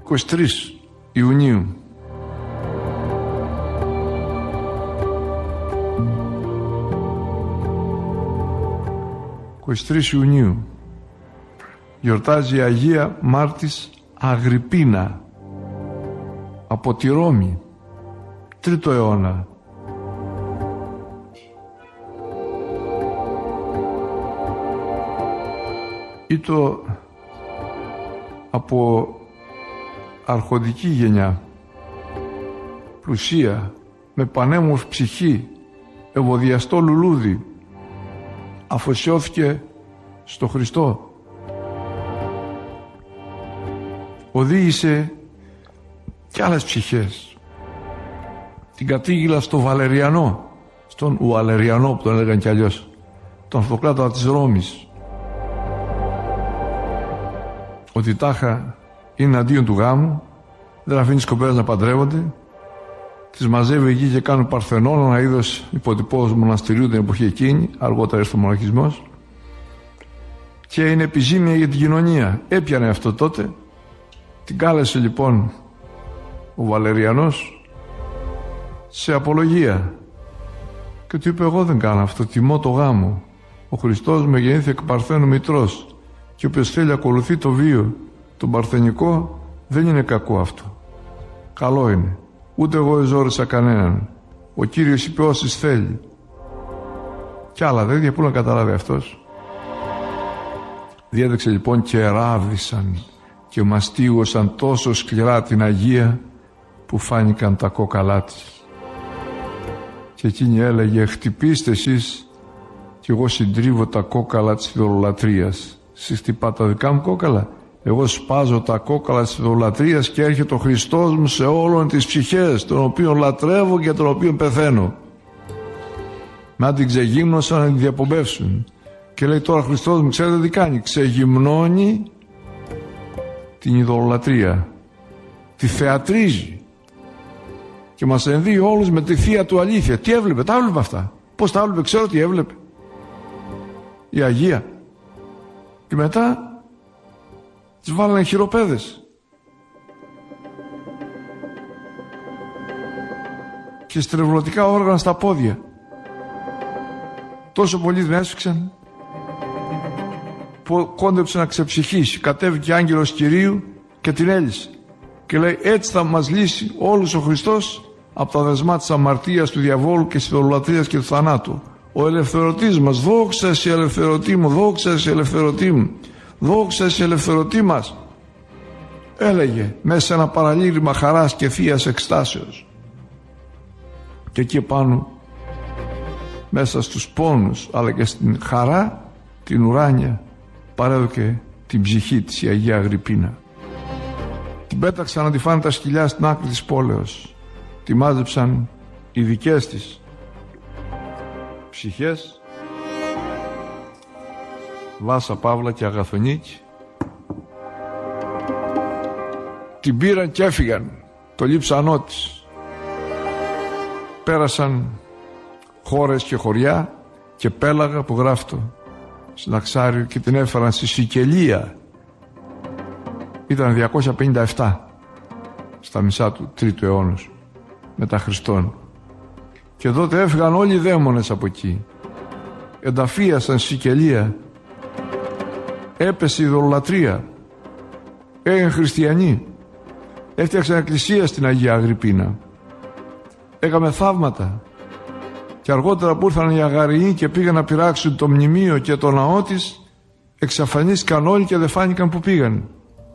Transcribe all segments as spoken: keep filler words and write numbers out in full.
είκοσι τρεις Ιουνίου. είκοσι τρεις Ιουνίου γιορτάζει η Αγία Μάρτης Αγρυπίνα από τη Ρώμη, τρίτο αιώνα. Ήτο από αρχοντική γενιά, πλουσία, με πανέμορφη ψυχή, ευωδιαστό λουλούδι, αφοσιώθηκε στο Χριστό. Οδήγησε και άλλες ψυχές. Την κατήγγειλα στο Βαλεριανό, στον Ουαλεριανό που τον έλεγαν κι αλλιώς, τον αυτοκράτορα της Ρώμης, ότι τάχα είναι αντίον του γάμου, δεν αφήνει τις κοπέλες να παντρεύονται, τις μαζεύει εκεί και κάνουν παρθενόν, ένα είδος υποτυπώδους μοναστηρίου την εποχή εκείνη, αργότερα ήρθε ο μοναχισμός, και είναι επιζήμια για την κοινωνία. Έπιανε αυτό τότε, την κάλεσε λοιπόν ο Βαλεριανός σε απολογία και του είπε: εγώ δεν κάνω αυτό, τιμώ το γάμο. Ο Χριστός με γεννήθηκε εκ παρθένου μητρός και όποιος θέλει ακολουθεί το βίο τον παρθενικό, δεν είναι κακό αυτό. Καλό είναι. Ούτε εγώ εζόρισα κανέναν. Ο Κύριος είπε όσοι θέλει. Κι άλλα τέτοια που να καταλάβει αυτός. Διέδεξε λοιπόν και ράβδισαν και μαστίγωσαν τόσο σκληρά την Αγία που φάνηκαν τα κόκαλά της. Και εκείνη έλεγε: χτυπήστε εσείς και εγώ συντρίβω τα κόκαλα της ειδωλολατρίας. Εσείς χτυπάτε τα δικά μου κόκαλα, εγώ σπάζω τα κόκαλα της ειδωλολατρίας και έρχεται ο Χριστός μου σε όλων τις ψυχές, τον οποίον λατρεύω και τον οποίον πεθαίνω. Να την ξεγύμνωσαν να την διαπομπεύσουν. Και λέει τώρα Χριστός μου, ξέρετε τι κάνει? Ξεγυμνώνει την ειδωλολατρία, τη θεατρίζει και μας ενδύει όλους με τη θεία του αλήθεια. Τι έβλεπε? Τα έβλεπε αυτά. Πώς τα έβλεπε? Ξέρω τι έβλεπε. Η Αγία. Και μετά τις βάλανε χειροπέδες και στρεβλωτικά όργανα στα πόδια. Τόσο πολύ την έσφιξαν που κόντεψε να ξεψυχήσει. Κατέβηκε άγγελος Κυρίου και την έλυσε και λέει: έτσι θα μας λύσει όλους ο Χριστός από τα δεσμά της αμαρτίας, του διαβόλου και της ειδωλολατρίας και του θανάτου. Ο ελευθερωτής μας. Δόξα σε ελευθερωτή μου, δόξα σε ελευθερωτή μου, δόξα σε ελευθερωτή μας, έλεγε μέσα σε ένα παραλήρημα χαράς και θείας εκστάσεως. Και εκεί πάνω, μέσα στους πόνους αλλά και στην χαρά την ουράνια, παρέδωκε την ψυχή της η Αγία Αγρυπίνα. Την πέταξαν να τη φάνε τα σκυλιά στην άκρη της πόλεως. Τη μάζεψαν οι δικές της ψυχές, Βάσα, Παύλα και Αγαθονίκη. Την πήραν και έφυγαν, το λείψανό της. Πέρασαν χώρες και χωριά και πέλαγα που γράφτο στην Αξάριο και την έφεραν στη Σικελία. Ήταν διακόσια πενήντα επτά, στα μισά του τρίτου αιώνος μετά Χριστόν. Και τότε έφυγαν όλοι οι δαίμονες από εκεί. Ενταφίασαν στη Σικελία. Έπεσε η ειδωλολατρία. Έγιναν χριστιανοί. Έφτιαξαν εκκλησία στην Αγία Αγρυπίνα. Έκαμε θαύματα. Και αργότερα που ήρθαν οι Αγαριοί και πήγαν να πειράξουν το μνημείο και το ναό της, εξαφανίστηκαν όλοι και δεν φάνηκαν που πήγαν.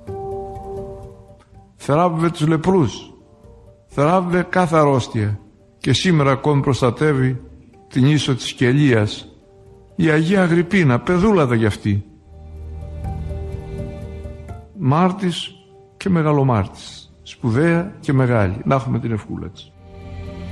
Θεράπευε τους λεπρούς. Θεράπευε κάθε αρρώστια. Και σήμερα ακόμη προστατεύει την ίσο της Κελίας η Αγία Αγρυπίνα, παιδούλαδα κι αυτή. Μάρτης και μεγαλομάρτης, σπουδαία και μεγάλη. Να έχουμε την ευχούλα της.